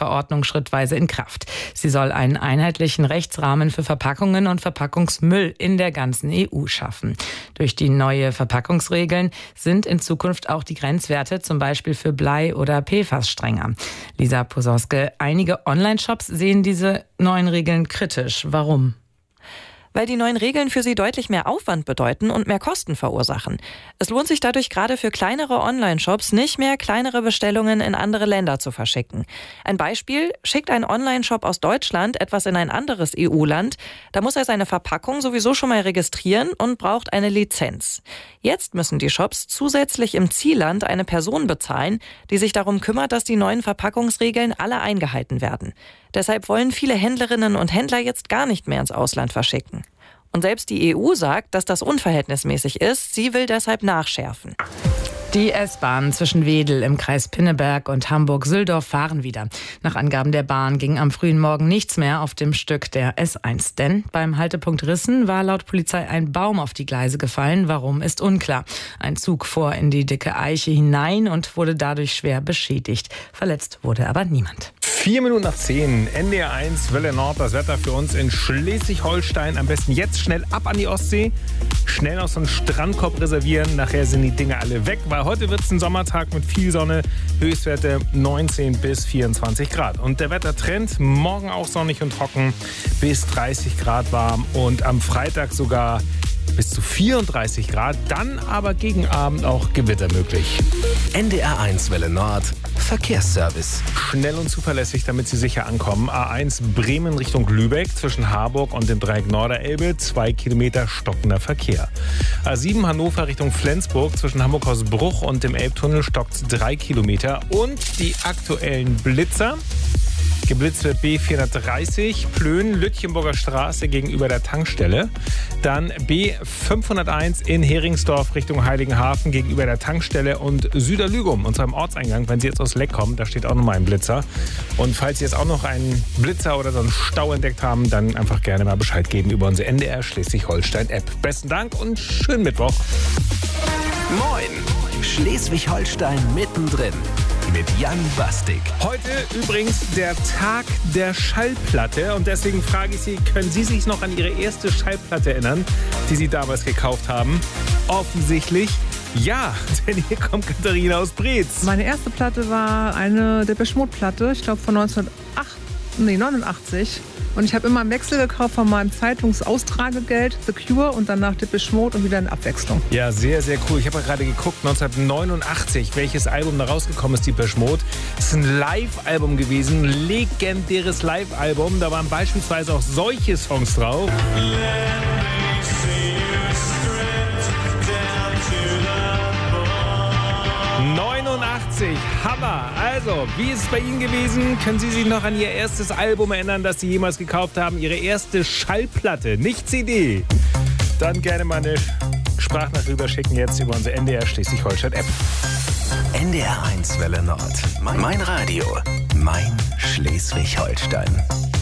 Verordnung schrittweise in Kraft. Sie soll einen einheitlichen Rechtsrahmen für Verpackungen und Verpackungsmüll in der ganzen EU schaffen. Durch die neue Verpackungsregeln sind in Zukunft auch die Grenzwerte zum Beispiel für Blei oder PFAS strenger. Lisa Posauske, einige Online-Shops sehen diese neuen Regeln kritisch. Warum? Weil die neuen Regeln für sie deutlich mehr Aufwand bedeuten und mehr Kosten verursachen. Es lohnt sich dadurch gerade für kleinere Online-Shops nicht mehr, kleinere Bestellungen in andere Länder zu verschicken. Ein Beispiel: Schickt ein Online-Shop aus Deutschland etwas in ein anderes EU-Land, da muss er seine Verpackung sowieso schon mal registrieren und braucht eine Lizenz. Jetzt müssen die Shops zusätzlich im Zielland eine Person bezahlen, die sich darum kümmert, dass die neuen Verpackungsregeln alle eingehalten werden. Deshalb wollen viele Händlerinnen und Händler jetzt gar nicht mehr ins Ausland verschicken. Und selbst die EU sagt, dass das unverhältnismäßig ist. Sie will deshalb nachschärfen. Die S-Bahnen zwischen Wedel im Kreis Pinneberg und Hamburg-Süldorf fahren wieder. Nach Angaben der Bahn ging am frühen Morgen nichts mehr auf dem Stück der S1. Denn beim Haltepunkt Rissen war laut Polizei ein Baum auf die Gleise gefallen. Warum, ist unklar. Ein Zug fuhr in die dicke Eiche hinein und wurde dadurch schwer beschädigt. Verletzt wurde aber niemand. 9:04, NDR 1, Welle Nord, das Wetter für uns in Schleswig-Holstein. Am besten jetzt schnell ab an die Ostsee, schnell noch so einen Strandkorb reservieren. Nachher sind die Dinge alle weg, weil heute wird es ein Sommertag mit viel Sonne, Höchstwerte 19 bis 24 Grad. Und der Wettertrend, morgen auch sonnig und trocken, bis 30 Grad warm und am Freitag sogar bis zu 34 Grad, dann aber gegen Abend auch Gewitter möglich. NDR 1 Welle Nord, Verkehrsservice. Schnell und zuverlässig, damit Sie sicher ankommen. A1 Bremen Richtung Lübeck zwischen Harburg und dem Dreieck Norderelbe, 2 Kilometer stockender Verkehr. A7 Hannover Richtung Flensburg zwischen Hamburg-Hausbruch und dem Elbtunnel stockt 3 Kilometer. Und die aktuellen Blitzer. Geblitzt wird B430, Plön, Lütchenburger Straße gegenüber der Tankstelle. Dann B501 in Heringsdorf Richtung Heiligenhafen gegenüber der Tankstelle und Süderlügum, unserem Ortseingang. Wenn Sie jetzt aus Leck kommen, da steht auch nochmal ein Blitzer. Und falls Sie jetzt auch noch einen Blitzer oder so einen Stau entdeckt haben, dann einfach gerne mal Bescheid geben über unsere NDR Schleswig-Holstein-App. Besten Dank und schönen Mittwoch. Moin, Schleswig-Holstein mittendrin. Mit Jan Bastik. Heute übrigens der Tag der Schallplatte und deswegen frage ich Sie, können Sie sich noch an Ihre erste Schallplatte erinnern, die Sie damals gekauft haben? Offensichtlich ja, denn hier kommt Katharina aus Breetz. Meine erste Platte war eine Depeche Mode Platte, ich glaube von 1989. Und ich habe immer einen Wechsel gekauft von meinem Zeitungsaustragegeld, The Cure und danach Depeche Mode und wieder in Abwechslung. Ja, sehr, sehr cool. Ich habe ja gerade geguckt, 1989, welches Album da rausgekommen ist, Depeche Mode. Das ist ein Live-Album gewesen, ein legendäres Live-Album. Da waren beispielsweise auch solche Songs drauf. Hammer. Also, wie ist es bei Ihnen gewesen? Können Sie sich noch an Ihr erstes Album erinnern, das Sie jemals gekauft haben? Ihre erste Schallplatte, nicht CD? Dann gerne mal eine Sprachnachricht rüberschicken jetzt über unsere NDR Schleswig-Holstein-App. NDR 1 Welle Nord. Mein Radio. Mein Schleswig-Holstein.